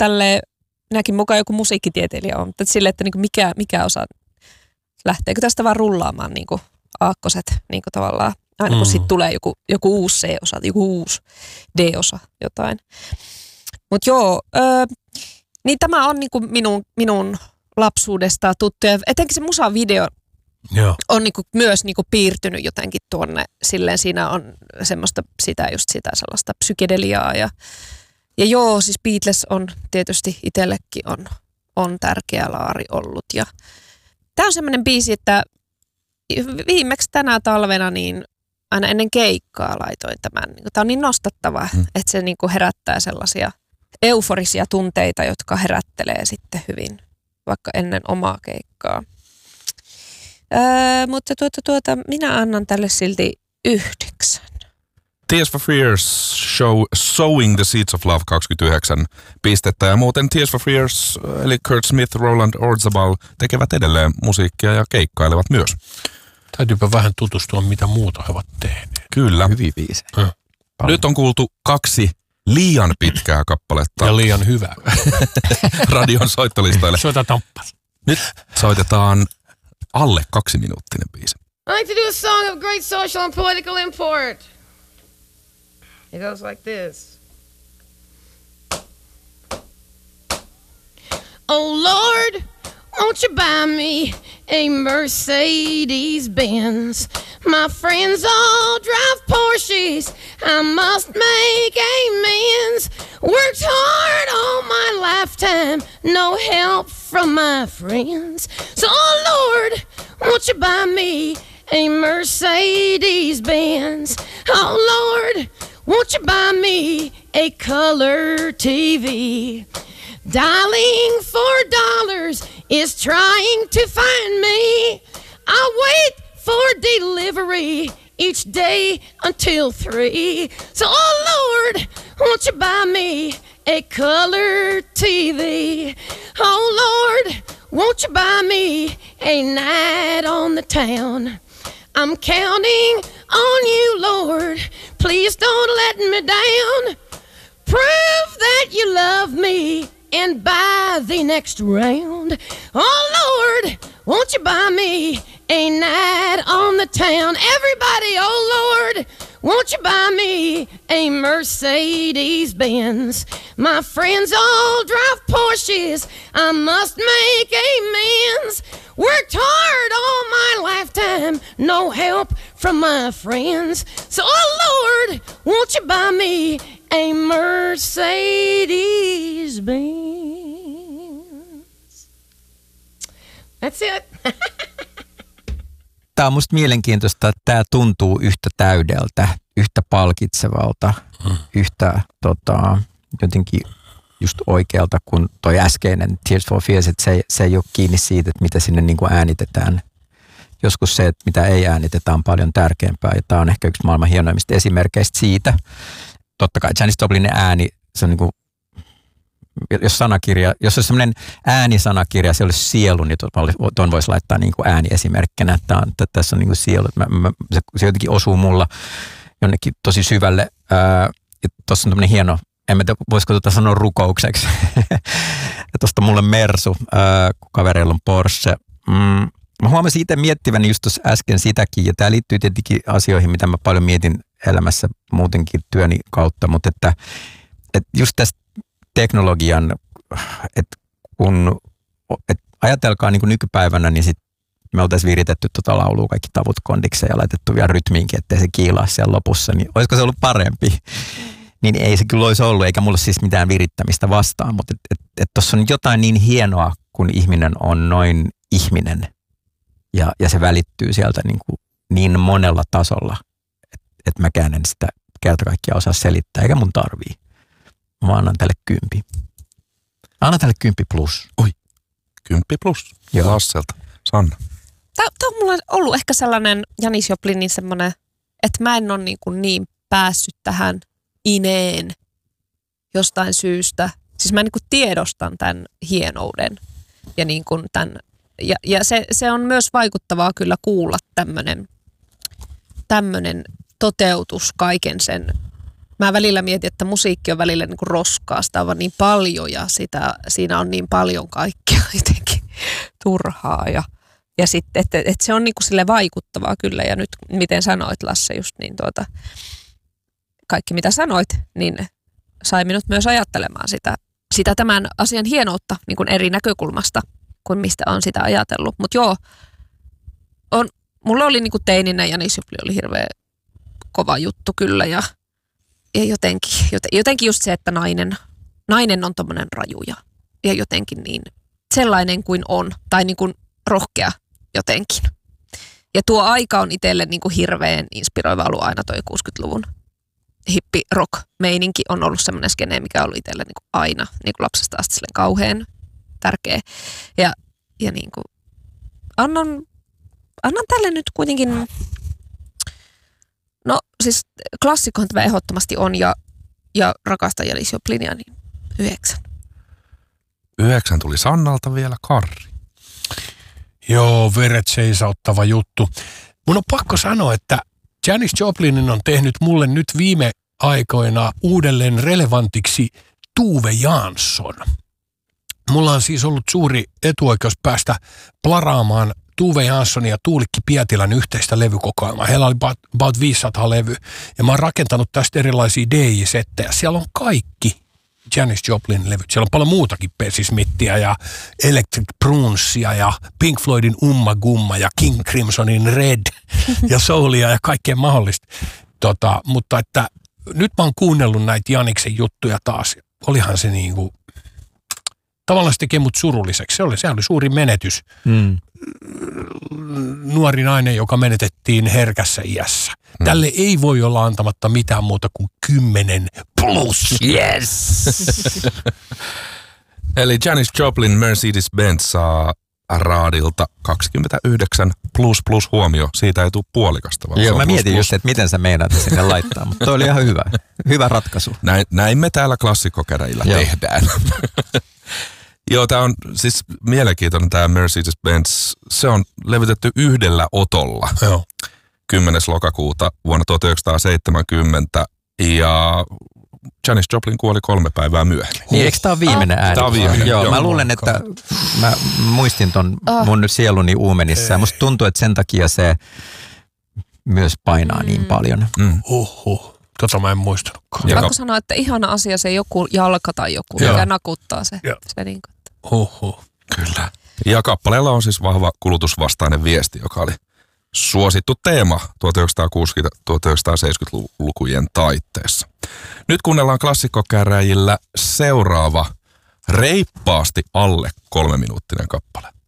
tälleen, minäkin mukaan joku musiikkitieteilijä on, mutta silleen, että niin kuin mikä osa, lähteekö tästä vaan rullaamaan niin kuin aakkoset niin kuin tavallaan, aina kun sitten tulee joku uusi C-osa, joku uusi D-osa, jotain. Mutta joo, niin tämä on niin kuin minun lapsuudesta tuttu, ja etenkin se musavideo on niinku myös niinku piirtynyt jotenkin tuonne, silleen siinä on semmoista sitä sellaista psykedeliaa ja joo, siis Beatles on tietysti itsellekin on tärkeä laari ollut ja tää on semmoinen biisi, että viimeksi tänä talvena niin aina ennen keikkaa laitoin tämän, tää on niin nostattava, että se niinku herättää sellaisia euforisia tunteita, jotka herättelee sitten hyvin vaikka ennen omaa keikkaa. Mutta minä annan tälle silti 9. Tears for Fears show Sowing the Seeds of Love 29 pistettä. Ja muuten Tears for Fears, eli Kurt Smith, Roland Orzabal tekevät edelleen musiikkia ja keikkailevat myös. Täytyypä vähän tutustua, mitä muuta he ovat tehneet. Kyllä. Hyvin biisejä. Nyt on kuultu 2 liian pitkää kappaletta. Ja liian hyvää. Radion soittolistoille. Soitetaan. Nyt soitetaan alle 2-minuuttinen biisi. I like to do a song of great social and political import. It goes like this. Oh Lord, won't you buy me a Mercedes-Benz? My friends all drive Porsches. I must make amends. Worked hard all my lifetime, no help from my friends. So, oh Lord, won't you buy me a Mercedes-Benz? Oh Lord, won't you buy me a color TV? Dialing $4 is trying to find me. I wait for delivery each day until 3. So, oh Lord, won't you buy me a color TV? Oh Lord, won't you buy me a night on the town? I'm counting on you, Lord. Please don't let me down. Prove that you love me and buy the next round. Oh Lord, won't you buy me a night on the town? Everybody, oh Lord, won't you buy me a Mercedes-Benz? My friends all drive Porsches. I must make amends. Worked hard all my lifetime, no help from my friends. So, oh Lord, won't you buy me a Mercedes-Benz? That's it. Tämä on musta mielenkiintoista, että tämä tuntuu yhtä täydeltä, yhtä palkitsevalta, yhtä jotenkin just oikealta kuin toi äskeinen Tears for Fears, että se ei ole kiinni siitä, että mitä sinne niin kuin äänitetään. Joskus se, että mitä ei äänitetä, on paljon tärkeämpää. Ja tämä on ehkä yksi maailman hienoimmista esimerkkeistä siitä. Totta kai Janis Joplinin ääni, se on niin kuin, jos olisi sellainen äänisanakirja, se olisi sielu, niin tuon voisi laittaa niin kuin ääniesimerkkinä. Tässä on niin kuin sielu. Se jotenkin osuu mulla jonnekin tosi syvälle. Tuossa on tämmöinen hieno, en tiedä, voisiko sanoa rukoukseksi. Ja tuosta mulle Mersu, kun kavereilla on Porsche. Mä huomasin itse miettiväni just tuossa äsken sitäkin, ja tämä liittyy tietenkin asioihin, mitä mä paljon mietin elämässä muutenkin työni kautta, mutta että just tästä teknologian, että ajatelkaa niin kuin nykypäivänä, niin sit me oltaisiin viritetty laulua kaikki tavut kondikseen ja laitettu vielä rytmiinkin, ettei se kiilaa siellä lopussa, niin olisiko se ollut parempi? Niin ei se kyllä olisi ollut, eikä mulla siis mitään virittämistä vastaan, mutta tuossa on jotain niin hienoa, kun ihminen on noin ihminen ja se välittyy sieltä niin monella tasolla, että mäkään en sitä kerta kaikkiaan osaa selittää, eikä mun tarvii. Mä annan tälle 10. Annan tälle 10 plus. Oi, 10 plus. Joo. Lasselta. Sanna. Tämä on mulla ollut ehkä sellainen Janis Joplinin semmoinen, että mä en ole niin päässyt tähän ineen jostain syystä. Siis mä tiedostan tämän hienouden ja tämän. Ja se on myös vaikuttavaa kyllä kuulla tämmöinen toteutus kaiken sen Mä välillä mietin, että musiikki on välillä niin kuin roskaa, sitä on vaan niin paljon ja siinä on niin paljon kaikkea jotenkin turhaa. Ja sitten, että se on niin kuin sille vaikuttavaa kyllä. Ja nyt miten sanoit, Lasse, just niin kaikki mitä sanoit, niin sai minut myös ajattelemaan sitä tämän asian hienoutta niin kuin eri näkökulmasta, kuin mistä on sitä ajatellut. Mutta joo, mulla oli niin kuin teininä Janis Joplin oli hirveän kova juttu kyllä ja jotenkin just se, että nainen on tommonen raju ja jotenkin niin sellainen kuin on tai niin kuin rohkea jotenkin. Ja tuo aika on itselle niin kuin hirveän inspiroiva ollut aina toi 60-luvun hippi-rock-meininki on ollut semmoinen skene, mikä on ollut itselle niin kuin aina niin kuin lapsesta asti kauhean tärkeä. Ja niin kuin annan tälle nyt kuitenkin, no siis klassikkohan tämä ehdottomasti on ja rakastan Janis Joplinia, niin 9. 9 tuli Sannalta vielä, Karri. Joo, veret seisauttava juttu. Mun on pakko sanoa, että Janis Joplinin on tehnyt mulle nyt viime aikoina uudelleen relevantiksi Tove Jansson. Mulla on siis ollut suuri etuoikeus päästä plaraamaan Tove Janssonin ja Tuulikki Pietilän yhteistä levykokoelmaa. Heillä oli about 500 levy. Ja mä oon rakentanut tästä erilaisia DJ-settejä. Siellä on kaikki Janis Joplin levyt. Siellä on paljon muutakin, Bessie Smithia ja Electric Prunesia ja Pink Floydin Umma Gumma ja King Crimsonin Red ja Soulia ja kaikkea mahdollista. Mutta että nyt mä oon kuunnellut näitä Janiksen juttuja taas. Olihan se niinku, tavallaan se tekee mut surulliseksi. Se oli suuri menetys. Nuori nainen, joka menetettiin herkässä iässä. Tälle ei voi olla antamatta mitään muuta kuin 10+. Yes! Eli Janis Joplin Mercedes-Benz saa raadilta 29 + huomio. Siitä ei tule puolikasta. Vaan joo, mä mietin just, että miten sä meinaat sinne laittaa, mutta toi oli ihan hyvä. Hyvä ratkaisu. Näin me täällä klassikkokäräjillä tehdään. Joo, tää on siis mielenkiintoinen tää Mercedes-Benz. Se on levitetty yhdellä otolla. Joo. 10. lokakuuta vuonna 1970 ja Janis Joplin kuoli 3 päivää myöhemmin. Niin, eikö tää ole viimeinen ääni? Tää on viimeinen. Joo, mä luulen, että mä muistin ton mun nyt sieluni uumenissa ja musta tuntuu, että sen takia se myös painaa niin paljon. Tota mä en muistanutkaan. Pakko sanoa, että ihana asia se joku jalka tai joku, mikä nakuttaa se niin kuin. Kyllä. Ja kappaleella on siis vahva kulutusvastainen viesti, joka oli suosittu teema 1960-1970-lukujen taitteessa. Nyt kuunnellaan klassikkokäräjillä seuraava reippaasti alle 3-minuuttinen kappale.